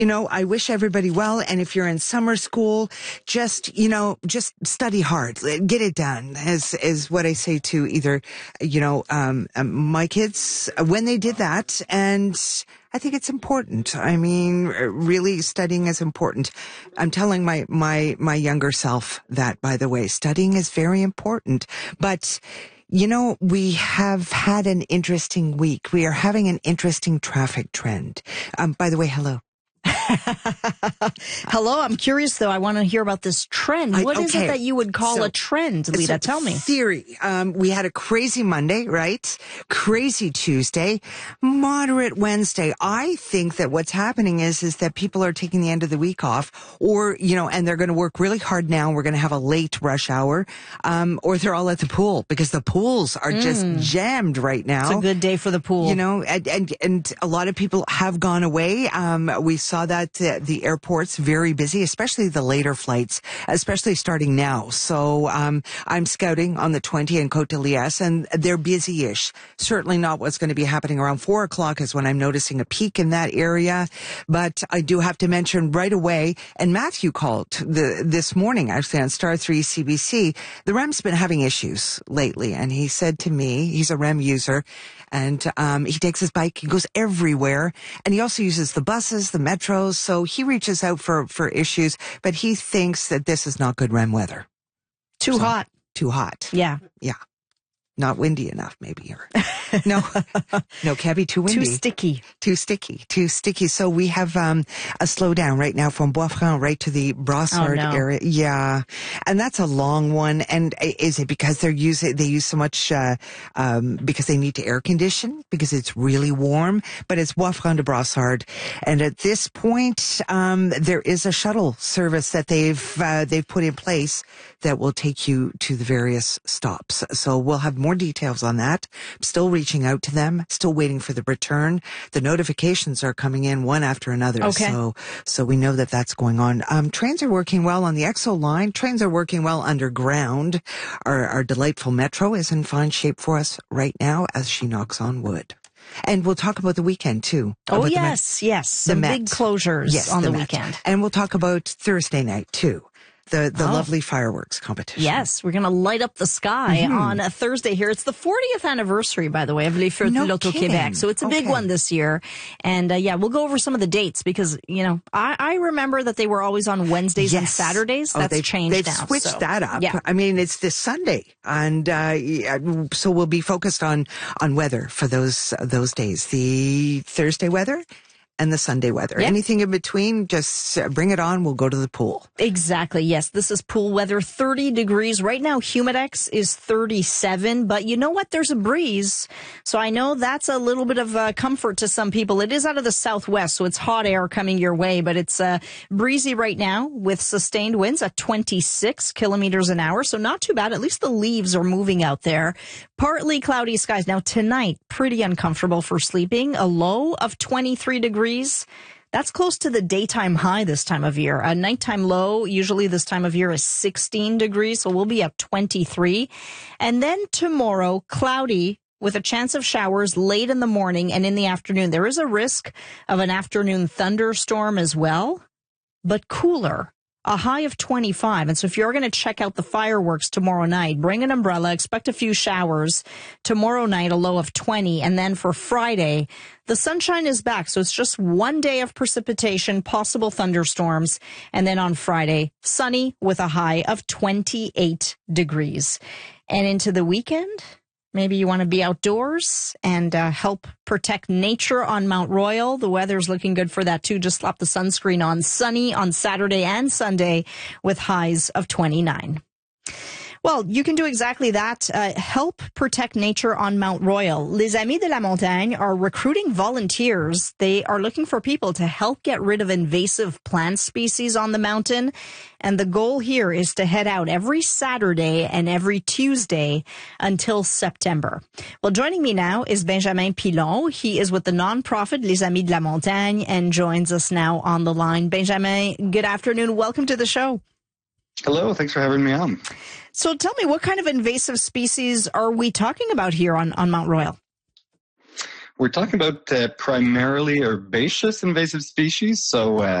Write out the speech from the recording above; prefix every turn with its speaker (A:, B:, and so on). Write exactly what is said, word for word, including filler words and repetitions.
A: You know, I wish everybody well. And if you're in summer school, just, you know, just study hard. Get it done, is, is what I say to either, you know, um, um, my kids when they did that. And I think it's important. I mean, really studying is important. I'm telling my, my, my younger self that, by the way, studying is very important. But you know, we have had an interesting week. We are having an interesting traffic trend. Um, by the way, hello.
B: Hello, I'm curious though. I want to hear about this trend. What
A: I, okay.
B: is it that you would call so, a trend, Lita? Tell me.
A: Theory. Um, we had a crazy Monday, right? Crazy Tuesday, moderate Wednesday. I think that what's happening is, is that people are taking the end of the week off, or, you know, and they're going to work really hard now. We're going to have a late rush hour, um, or they're all at the pool because the pools are mm. just jammed right now.
B: It's a good day for the pool.
A: You know, and, and, and a lot of people have gone away. Um, we saw that uh, the airport's very busy, especially the later flights, especially starting now. So um, I'm scouting on the twenty in Côte de Liesse, and they're busy-ish. Certainly not what's going to be happening around four o'clock is when I'm noticing a peak in that area. But I do have to mention right away, and Matthew called the, this morning, actually, on Star three C B C. The R E M's been having issues lately, and he said to me, he's a R E M user, and um, he takes his bike, he goes everywhere, and he also uses the buses, the metros, so he reaches out for, for issues, but he thinks that this is not good R E M weather.
B: Too
A: so,
B: hot.
A: Too hot.
B: Yeah.
A: Yeah. Not windy enough, maybe. Or, no, no, can't be too windy.
B: Too sticky.
A: Too sticky. Too sticky. So we have um, a slowdown right now from Bois-Franc right to the Brossard
B: oh, no.
A: area. Yeah, and that's a long one. And is it because they're using they use so much uh, um, because they need to air condition because it's really warm? But it's Bois-Franc to Brossard, and at this point, um, there is a shuttle service that they've uh, they've put in place that will take you to the various stops. So we'll have more details on that. I'm still reaching out to them, still waiting for the return. The notifications are coming in one after another.
B: Okay.
A: So, so we know that that's going on. Um, trains are working well on the X O line. Trains are working well underground. Our, our delightful metro is in fine shape for us right now as she knocks on wood. And we'll talk about the weekend too.
B: Oh, yes, yes. Some big closures
A: yes,
B: on the,
A: the
B: weekend.
A: And we'll talk about Thursday night too. The the
B: oh.
A: lovely fireworks competition.
B: Yes, we're going to light up the sky mm-hmm. on a Thursday here. It's the fortieth anniversary, by the way, of Les Feux de
A: no
B: l'Auto-Québec. So it's a
A: okay.
B: big one this year. And uh, yeah, we'll go over some of the dates because, you know, I, I remember that they were always on Wednesdays
A: yes.
B: and Saturdays. That's
A: oh, they've,
B: changed
A: they've
B: now.
A: They've switched
B: so,
A: that up.
B: Yeah.
A: I mean, it's this Sunday. And uh, so we'll be focused on, on weather for those those days. The Thursday weather and the Sunday weather.
B: Yep.
A: Anything in between, just bring it on. We'll go to the pool.
B: Exactly. Yes. This is pool weather, thirty degrees. Right now, Humidex is thirty-seven. But you know what? There's a breeze. So I know that's a little bit of uh, comfort to some people. It is out of the southwest, so it's hot air coming your way. But it's uh, breezy right now with sustained winds at twenty-six kilometers an hour. So not too bad. At least the leaves are moving out there. Partly cloudy skies. Now tonight, pretty uncomfortable for sleeping. A low of twenty-three degrees. That's close to the daytime high this time of year. A nighttime low, usually this time of year, is sixteen degrees, so we'll be at twenty-three. And then tomorrow, cloudy with a chance of showers late in the morning and in the afternoon. There is a risk of an afternoon thunderstorm as well, but cooler. A high of twenty-five. And so if you're going to check out the fireworks tomorrow night, bring an umbrella, expect a few showers. Tomorrow night, a low of twenty. And then for Friday, the sunshine is back. So it's just one day of precipitation, possible thunderstorms. And then on Friday, sunny with a high of twenty-eight degrees. And into the weekend, maybe you want to be outdoors and uh, help protect nature on Mount Royal. The weather's looking good for that too. Just slap the sunscreen on. Sunny on Saturday and Sunday with highs of twenty-nine. Well, you can do exactly that. Uh, help protect nature on Mount Royal. Les Amis de la Montagne are recruiting volunteers. They are looking for people to help get rid of invasive plant species on the mountain. And the goal here is to head out every Saturday and every Tuesday until September. Well, joining me now is Benjamin Pilon. He is with the nonprofit Les Amis de la Montagne and joins us now on the line. Benjamin, good afternoon. Welcome to the show.
C: Hello. Thanks for having me on.
B: So tell me, what kind of invasive species are we talking about here on, on Mount Royal?
C: We're talking about uh, primarily herbaceous invasive species, so uh,